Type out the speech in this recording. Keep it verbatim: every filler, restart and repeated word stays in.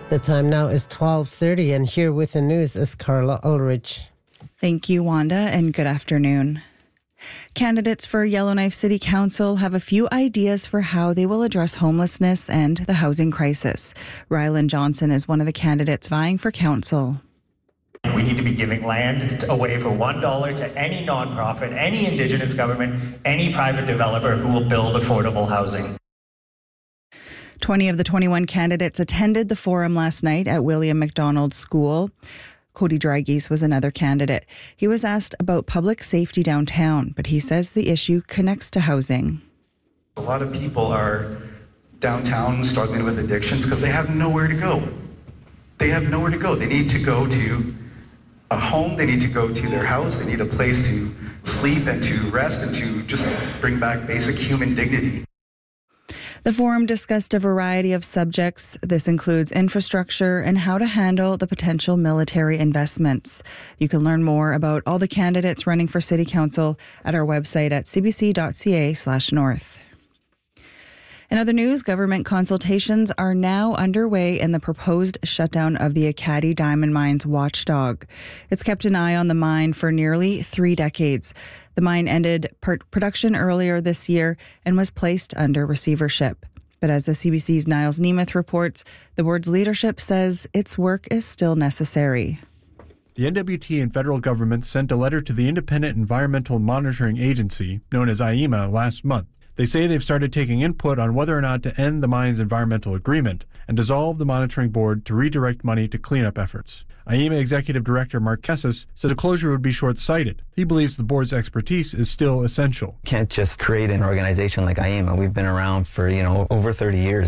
The time now is twelve thirty, and here with the news is Carla Ulrich. Thank you, Wanda, and good afternoon. Candidates for Yellowknife City Council have a few ideas for how they will address homelessness and the housing crisis. Ryland Johnson is one of the candidates vying for council. We need to be giving land away for one dollar to any nonprofit, any Indigenous government, any private developer who will build affordable housing. twenty of the twenty-one candidates attended the forum last night at William MacDonald School. Cody Drygeese was another candidate. He was asked about public safety downtown, but he says the issue connects to housing. A lot of people are downtown struggling with addictions because they have nowhere to go. They have nowhere to go. They need to go to a home, they need to go to their house, they need a place to sleep and to rest and to just bring back basic human dignity. The forum discussed a variety of subjects. This includes infrastructure and how to handle the potential military investments. You can learn more about all the candidates running for City Council at our website at cbc.ca slash north. In other news, government consultations are now underway in the proposed shutdown of the Ekati Diamond Mines watchdog. It's kept an eye on the mine for nearly three decades. The mine ended per- production earlier this year and was placed under receivership. But as the C B C's Niles Nemeth reports, the board's leadership says its work is still necessary. The N W T and federal government sent a letter to the Independent Environmental Monitoring Agency, known as I E M A, last month. They say they've started taking input on whether or not to end the mine's environmental agreement and dissolve the monitoring board to redirect money to cleanup efforts. I E M A Executive Director Mark Kessis says a closure would be short-sighted. He believes the board's expertise is still essential. Can't just create an organization like I E M A. We've been around for, you know, over thirty years.